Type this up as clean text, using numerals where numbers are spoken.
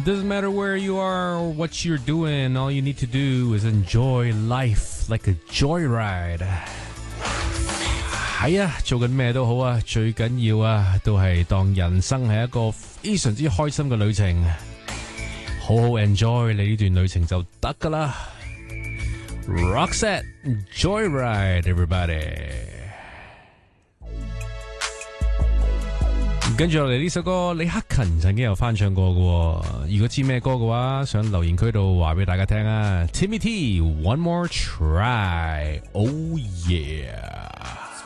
Doesn't matter where you are or what you're doing, all you need to do is enjoy life like a joyride. 係啊，做緊咩都好啊，最緊要啊，都係當人生係一個非常之開心嘅旅程，好好 enjoy 你呢段旅程就得㗎啦。Roxette Joyride everybody。跟住落嚟呢首歌，李克勤曾經有翻唱過嘅，如果知咩歌嘅話，上留言區度話俾大家聽啊。Timmy T One More Try，Oh Yeah。